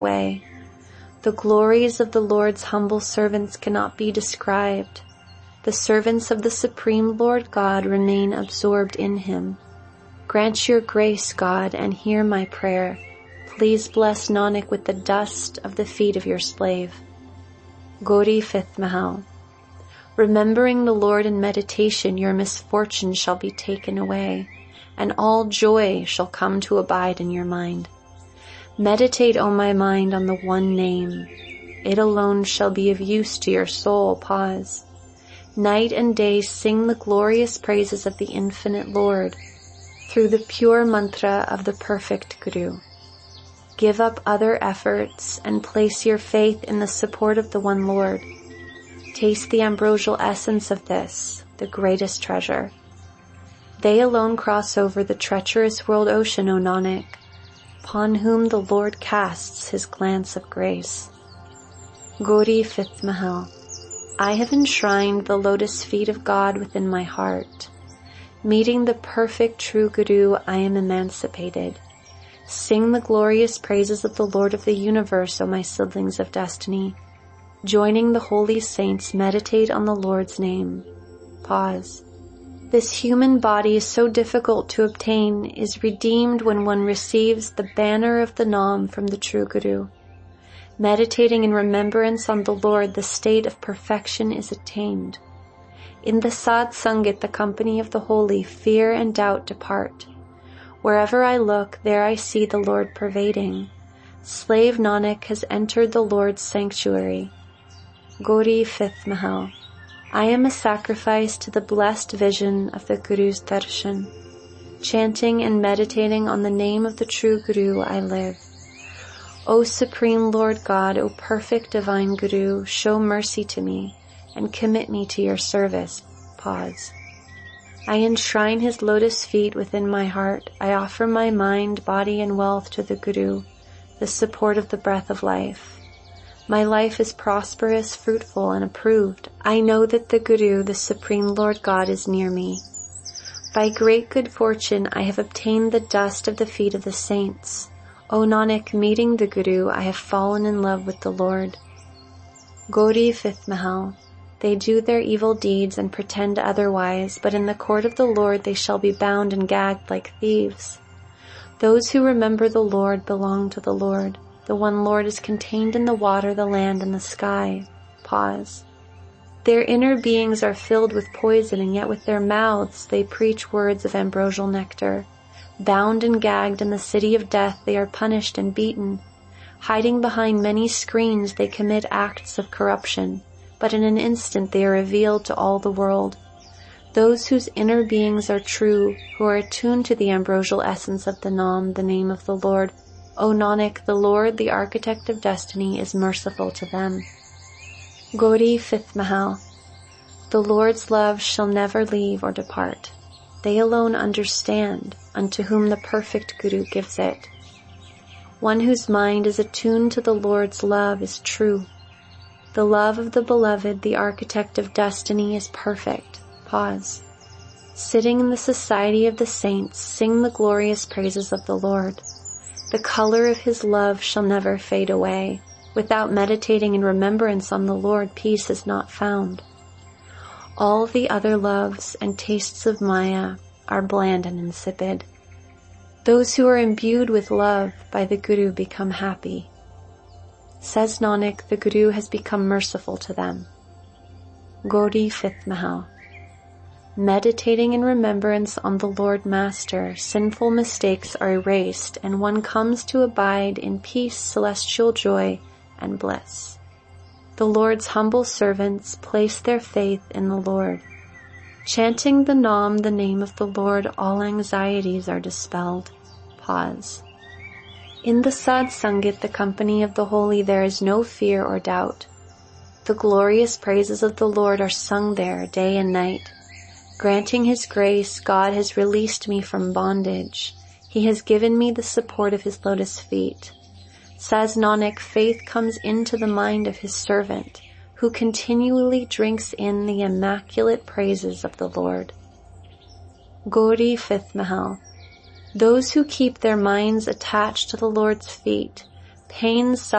way. The glories of the Lord's humble servants cannot be described. The servants of the Supreme Lord God remain absorbed in Him. Grant your grace, God, and hear my prayer. Please bless Nanak with the dust of the feet of your slave. Gauri 5th Mahal. Remembering the Lord in meditation, your misfortune shall be taken away, and all joy shall come to abide in your mind. Meditate, O my mind, on the one name. It alone shall be of use to your soul. Pause. Night and day sing the glorious praises of the infinite Lord through the pure mantra of the perfect Guru. Give up other efforts and place your faith in the support of the one Lord. Taste the ambrosial essence of this, the greatest treasure. They alone cross over the treacherous world ocean, O Nanak, upon whom the Lord casts His glance of grace. Gauri 5th Mahal. I have enshrined the lotus feet of God within my heart. Meeting the perfect true Guru, I am emancipated. Sing the glorious praises of the Lord of the universe, O my siblings of destiny. Joining the holy saints, meditate on the Lord's name. Pause. This human body is so difficult to obtain, is redeemed when one receives the banner of the Nam from the true Guru. Meditating in remembrance on the Lord, the state of perfection is attained. In the Sad Sangat, the company of the holy, fear and doubt depart. Wherever I look, there I see the Lord pervading. Slave Nanak has entered the Lord's sanctuary. Gauri 5th Mahal. I am a sacrifice to the blessed vision of the Guru's darshan. Chanting and meditating on the name of the true Guru, I live. O Supreme Lord God, O perfect divine Guru, show mercy to me and commit me to your service. Pause. I enshrine His lotus feet within my heart. I offer my mind, body, and wealth to the Guru, the support of the breath of life. My life is prosperous, fruitful, and approved. I know that the Guru, the Supreme Lord God, is near me. By great good fortune, I have obtained the dust of the feet of the saints. O Nanak, meeting the Guru, I have fallen in love with the Lord. Gauri 5th Mahal. They do their evil deeds and pretend otherwise, but in the court of the Lord they shall be bound and gagged like thieves. Those who remember the Lord belong to the Lord. The one Lord is contained in the water, the land, and the sky. Pause. Their inner beings are filled with poison, and yet with their mouths they preach words of ambrosial nectar. Bound and gagged in the city of death, they are punished and beaten. Hiding behind many screens, they commit acts of corruption, but in an instant they are revealed to all the world. Those whose inner beings are true, who are attuned to the ambrosial essence of the Nam, the name of the Lord, O Nanak, the Lord, the architect of destiny, is merciful to them. Gauri 5th Mahal. The Lord's love shall never leave or depart. They alone understand, unto whom the perfect Guru gives it. One whose mind is attuned to the Lord's love is true. The love of the Beloved, the architect of destiny, is perfect. Pause. Sitting in the society of the saints, sing the glorious praises of the Lord. The color of His love shall never fade away. Without meditating in remembrance on the Lord, peace is not found. All the other loves and tastes of Maya are bland and insipid. Those who are imbued with love by the Guru become happy. Says Nanak, the Guru has become merciful to them. Gauri 5th Mahal. Meditating in remembrance on the Lord Master, sinful mistakes are erased, and one comes to abide in peace, celestial joy, and bliss. The Lord's humble servants place their faith in the Lord. Chanting the Nam, the name of the Lord, all anxieties are dispelled. Pause. In the Sad Sangat, the company of the holy, there is no fear or doubt. The glorious praises of the Lord are sung there day and night. Granting His grace, God has released me from bondage. He has given me the support of His lotus feet. Says Nanak, faith comes into the mind of His servant, who continually drinks in the immaculate praises of the Lord. Gauri 5th Mahal. Those who keep their minds attached to the Lord's feet, pain,